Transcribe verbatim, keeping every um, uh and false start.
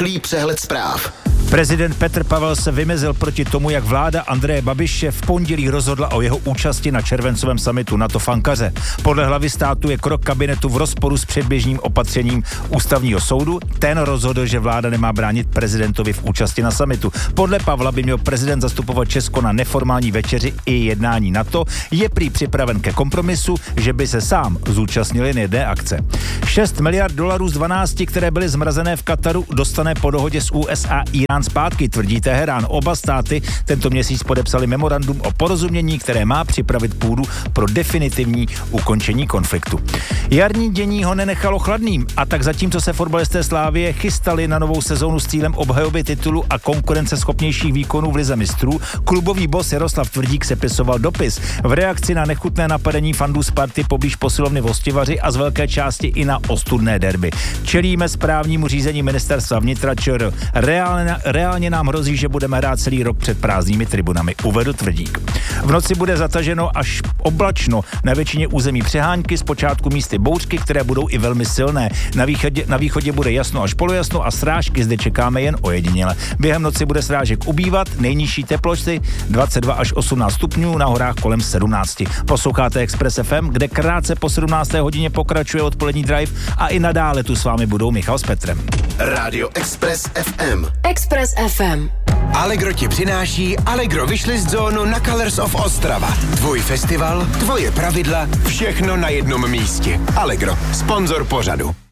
rychlý přehled zpráv. Prezident Petr Pavel se vymezil proti tomu, jak vláda Andreje Babiše v pondělí rozhodla o jeho účasti na červencovém summitu NATO v Ankaře. Podle hlavy státu je krok kabinetu v rozporu s předběžným opatřením ústavního soudu. Ten rozhodl, že vláda nemá bránit prezidentovi v účasti na summitu. Podle Pavla by měl prezident zastupovat Česko na neformální večeři i jednání NATO. Je prý připraven ke kompromisu, že by se sám zúčastnil jen jedné akce. šest miliard dolarů z dvanácti, které byly zmrazené v Kataru, dostane po dohodě s U S A Irán zpátky, tvrdí Teherán. Oba státy tento měsíc podepsali memorandum o porozumění, které má připravit půdu pro definitivní ukončení konfliktu. Jarní dění ho nenechalo chladným, a tak zatímco se fotbalisté Slávie chystali na novou sezónu s cílem obhajoby titulu a konkurenceschopnějších výkonů v lize mistrů, klubový boss Jaroslav Tvrdík sepisoval dopis. V reakci na nechutné napadení fandů Sparty poblíž posilovny v Hostivaři a z velké části i na ostudné derby. Čelíme správnímu řízení ministerstva vnitra ČR. Reálně, reálně nám hrozí, že budeme hrát celý rok před prázdnými tribunami, uvedl Tvrdík. V noci bude zataženo až oblačno, na většině území přehánky, zpočátku místy bouřky, které budou i velmi silné. Na východě, na východě bude jasno až polojasno a srážky zde čekáme jen ojediněle. Během noci bude srážek ubývat, nejnižší teploty dvacet dva až osmnáct stupňů, na horách kolem sedmnáct. Posloucháte Express F M, kde krátce po sedmnácté hodině pokračuje odpolední drive a i nadále tu s vámi budou Michal s Petrem. Rádio Express F M. Express F M. Allegro ti přináší Allegro Wishlist zónu na Colors of Ostrava. Tvůj festival, tvoje pravidla, všechno na jednom místě. Allegro, sponzor pořadu.